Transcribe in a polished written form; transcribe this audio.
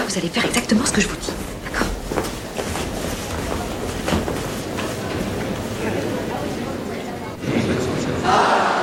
vous allez faire exactement ce que je vous dis.